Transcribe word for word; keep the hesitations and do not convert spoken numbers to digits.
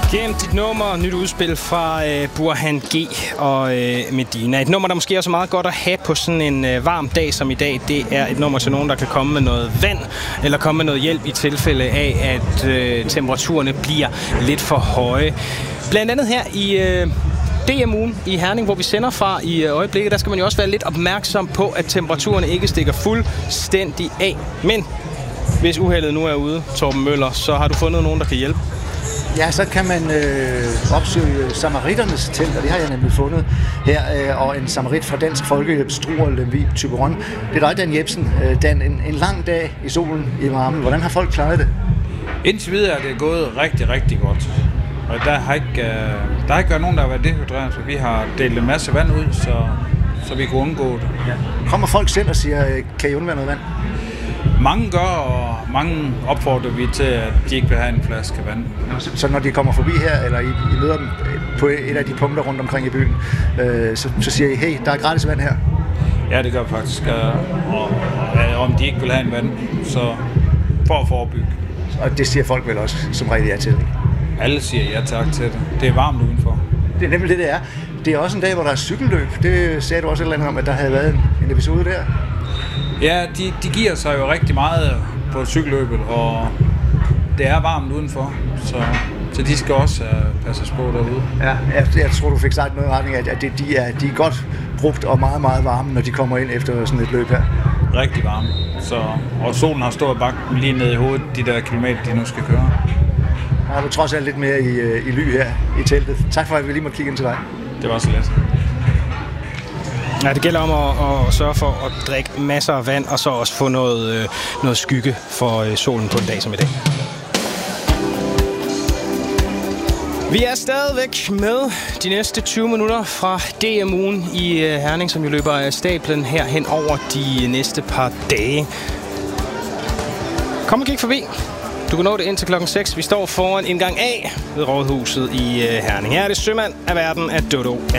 Gem dit nummer, nyt udspil fra øh, Burhan G og øh, Medina. Et nummer, der måske er så meget godt at have på sådan en øh, varm dag som i dag. Det er et nummer til nogen, der kan komme med noget vand, eller komme med noget hjælp i tilfælde af, at øh, temperaturerne bliver lidt for høje. Blandt andet her i øh, D M-ugen i Herning, hvor vi sender fra i øh, øjeblikket, der skal man jo også være lidt opmærksom på, at temperaturerne ikke stikker fuldstændig af. Men hvis uheldet nu er ude, Torben Møller, så har du fundet nogen, der kan hjælpe. Ja, så kan man øh, opsøge Samariternes telt, og det har jeg nemlig fundet her, øh, og en samarit fra Dansk Folkehjælp, Struer, Lemvig, Thyborøn. Det er dig, Dan Jebsen. Øh, Dan, en, en lang dag i solen i varmen. Hvordan har folk klaret det? Indtil videre er det gået rigtig, rigtig godt. Og der har ikke, øh, der har ikke været nogen, der har været dehydreret, så vi har delt en masse vand ud, så, så vi kan undgå det. Ja. Kommer folk selv og siger, kan I undvære noget vand? Mange gør, og mange opfordrer vi til, at de ikke vil have en flaske vand. Så, så når de kommer forbi her, eller I, I møder dem på et af de punkter rundt omkring i byen, øh, så, så siger I, hey, der er gratis vand her? Ja, det gør vi faktisk. Og, og om de ikke vil have en vand, så for at forebygge. Og det siger folk vel også som regel ja til, ikke? Alle siger ja tak til det. Det er varmt udenfor. Det er nemlig det, det er. Det er også en dag, hvor der er cykelløb. Det sagde du også et eller andet om, at der havde været en, en episode der. Ja, de, de giver sig jo rigtig meget på cykelløbet, og det er varmt udenfor, så, så de skal også uh, passes på derude. Ja, jeg, jeg tror, du fik sagt noget i retning af, at det, de, er, de er godt brugt og meget, meget varme, når de kommer ind efter sådan et løb her. Rigtig varme. Så, og solen har stået bak lige ned i hovedet, de der kilometer, de nu skal køre. Der har du trods alt lidt mere i, i ly her i teltet. Tak for, at vi lige måtte kigge ind til dig. Det var så let. Ja, det gælder om at, at sørge for at drikke masser af vand, og så også få noget, øh, noget skygge for øh, solen på en dag som i dag. Vi er stadigvæk med de næste tyve minutter fra D M-ugen i øh, Herning, som jo løber af stablen her hen over de næste par dage. Kom og kig forbi. Du kan nå det indtil klokken seks. Vi står foran indgang A ved Rådhuset i øh, Herning. Her er det Sømand af verden af Dodo.